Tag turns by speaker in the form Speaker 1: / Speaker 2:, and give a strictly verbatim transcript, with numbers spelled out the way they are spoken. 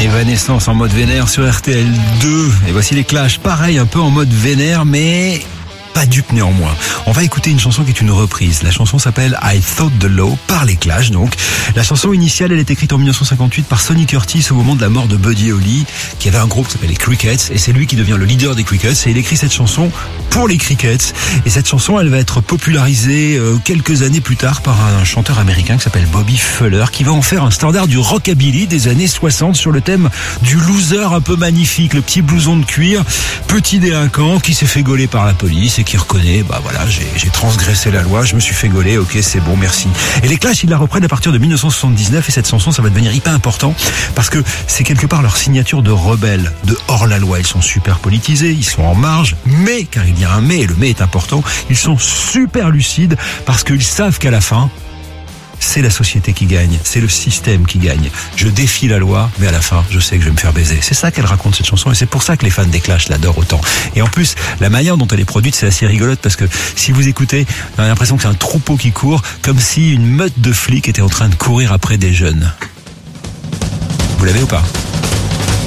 Speaker 1: Evanescence en mode vénère sur R T L deux. Et voici les Clash, pareil, un peu en mode vénère, mais pas dupe néanmoins. On va écouter une chanson qui est une reprise. La chanson s'appelle I Thought the Law par les Clash, donc. La chanson initiale, elle est écrite en dix-neuf cent cinquante-huit par Sonny Curtis au moment de la mort de Buddy Holly, qui avait un groupe qui s'appelle les Crickets, et c'est lui qui devient le leader des Crickets, et il écrit cette chanson pour les Crickets. Et cette chanson, elle va être popularisée euh, quelques années plus tard par un chanteur américain qui s'appelle Bobby Fuller, qui va en faire un standard du rockabilly des années soixante sur le thème du loser un peu magnifique, le petit blouson de cuir, petit délinquant qui s'est fait gauler par la police et qui reconnaît, bah voilà, j'ai, j'ai transgressé la loi, je me suis fait gauler, ok, c'est bon, merci. Et les Clash, ils la reprennent à partir de dix-neuf cent soixante-dix-neuf, et cette chanson, ça va devenir hyper important parce que c'est quelque part leur signature de rebelle, de hors-la-loi. Ils sont super politisés, ils sont en marge, mais, car il y a un mais, et le mais est important, ils sont super lucides parce qu'ils savent qu'à la fin, c'est la société qui gagne, c'est le système qui gagne. Je défie la loi, mais à la fin, je sais que je vais me faire baiser. C'est ça qu'elle raconte, cette chanson, et c'est pour ça que les fans des Clash l'adorent autant. Et en plus, la manière dont elle est produite, c'est assez rigolote, parce que si vous écoutez, on a l'impression que c'est un troupeau qui court, comme si une meute de flics était en train de courir après des jeunes. Vous l'avez ou pas ?